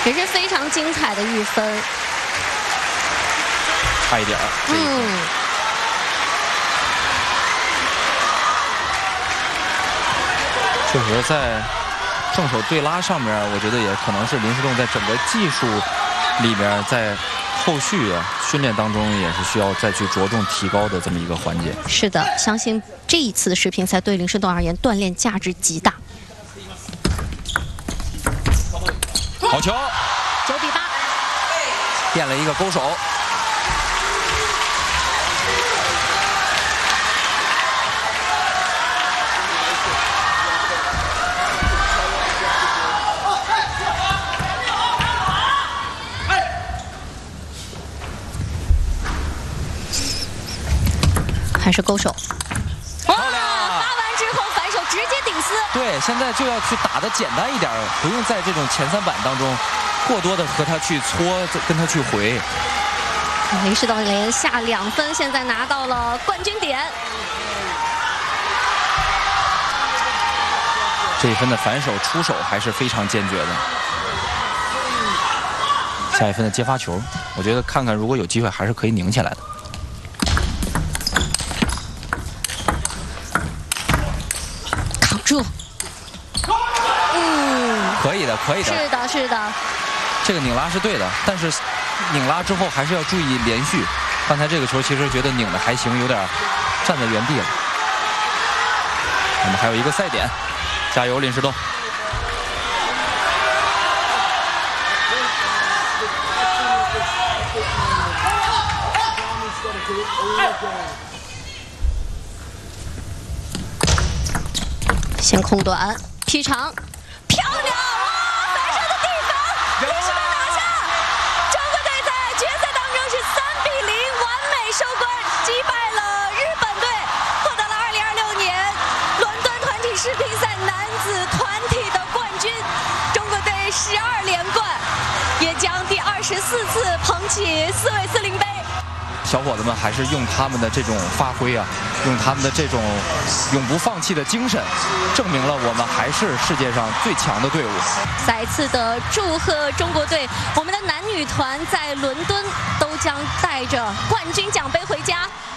也是非常精彩的一分， 差一点儿。确实，在正手对拉上面，我觉得也可能是林诗栋在整个技术里面，在后续训练当中也是需要再去着重提高的这么一个环节。是的， 相信这一次的世乒赛对林诗栋而言锻炼价值极大。 好球 ，9比8， 垫了一个勾手。 还是勾手， 漂亮！ 发完之后反手直接顶丝。 对，现在就要去打得简单一点，不用在这种前3板当中过多的和他去搓，跟他去回。 林诗栋连下2分，现在拿到了冠军点。 这一分的反手出手还是非常坚决的。下一分的接发球，我觉得看看如果有机会还是可以拧起来的。 住， 可以的，可以的。 是的，是的。 这个拧拉是对的，但是拧拉之后还是要注意连续。刚才这个球其实觉得拧的还行，有点站在原地了。我们还有一个赛点，加油，林诗栋！ 先空短，劈长，漂亮！哇，反手的地方，林诗栋拿下！中国队在决赛当中是3比0完美收官，击败了日本队，获得了2026年伦敦团体世乒赛男子团体的冠军。中国队12连冠，也将第24次捧起4位4零杯。 小伙子们还是用他们的这种发挥啊，用他们的这种永不放弃的精神，证明了我们还是世界上最强的队伍。 再次的祝贺中国队，我们的男女团在伦敦都将带着冠军奖杯回家。